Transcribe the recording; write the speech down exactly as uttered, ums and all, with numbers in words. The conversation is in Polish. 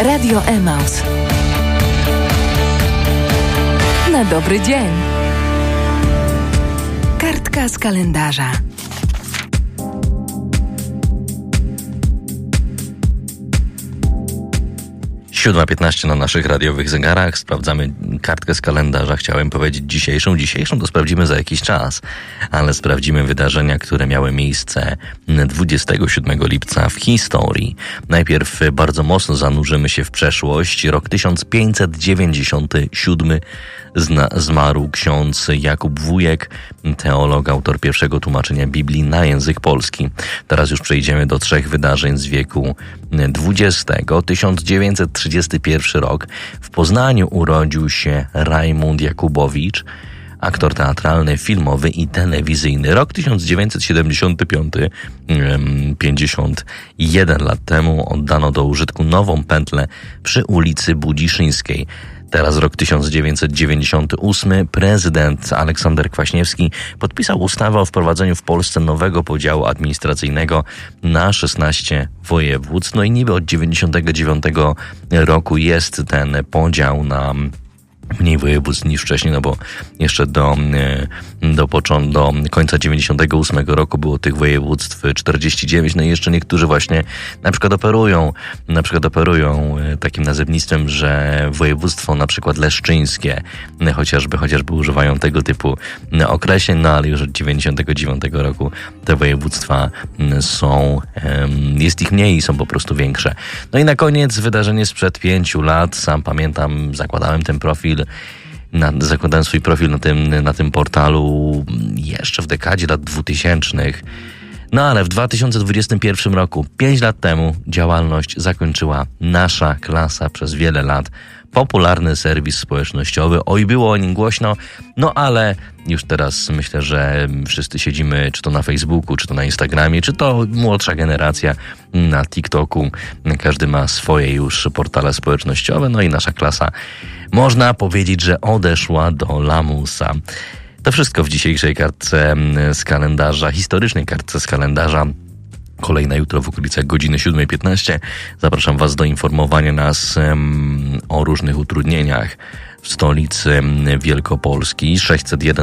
Radio Emaus. Na dobry dzień. Kartka z kalendarza. siódma piętnaście na naszych radiowych zegarach. Sprawdzamy kartkę z kalendarza. Chciałem powiedzieć dzisiejszą. Dzisiejszą to sprawdzimy za jakiś czas, ale sprawdzimy wydarzenia, które miały miejsce dwudziestego siódmego lipca w historii. Najpierw bardzo mocno zanurzymy się w przeszłość. Rok tysiąc pięćset dziewięćdziesiąty siódmy. Zna, zmarł ksiądz Jakub Wujek, teolog, autor pierwszego tłumaczenia Biblii na język polski. Teraz już przejdziemy do trzech wydarzeń z wieku dwudziestego. tysiąc dziewięćset trzydziesty pierwszy rok. W Poznaniu urodził się Rajmund Jakubowicz, aktor teatralny, filmowy i telewizyjny. Rok tysiąc dziewięćset siedemdziesiąty piąty, pięćdziesiąt jeden lat temu, oddano do użytku nową pętlę przy ulicy Budziszyńskiej. Teraz rok tysiąc dziewięćset dziewięćdziesiąty ósmy. Prezydent Aleksander Kwaśniewski podpisał ustawę o wprowadzeniu w Polsce nowego podziału administracyjnego na szesnaście województw. No i niby od dziewięćdziesiątego dziewiątego roku jest ten podział na mniej województw niż wcześniej, no bo jeszcze do, do, początku, do końca dziewięćdziesiątego ósmego roku było tych województw czterdzieści dziewięć, no i jeszcze niektórzy właśnie na przykład operują, na przykład operują takim nazewnictwem, że województwo na przykład leszczyńskie, chociażby, chociażby używają tego typu określeń, no ale już od dziewięćdziesiątego dziewiątego roku te województwa są, jest ich mniej i są po prostu większe. No i na koniec wydarzenie sprzed pięciu lat, sam pamiętam, zakładałem ten profil, Na, zakładałem swój profil na tym, na tym portalu jeszcze w dekadzie lat dwutysięcznych. No ale w dwa tysiące dwudziestym pierwszym roku, pięć lat temu, działalność zakończyła Nasza Klasa. Przez wiele lat popularny serwis społecznościowy. Oj, było o nim głośno, no ale już teraz myślę, że wszyscy siedzimy, czy to na Facebooku, czy to na Instagramie, czy to młodsza generacja na TikToku. Każdy ma swoje już portale społecznościowe, no i Nasza Klasa, można powiedzieć, że odeszła do lamusa. To wszystko w dzisiejszej kartce z kalendarza, historycznej kartce z kalendarza. Kolejna jutro w okolicach godziny siódma piętnaście. Zapraszam Was do informowania nas um, o różnych utrudnieniach w stolicy Wielkopolski. sześćset jeden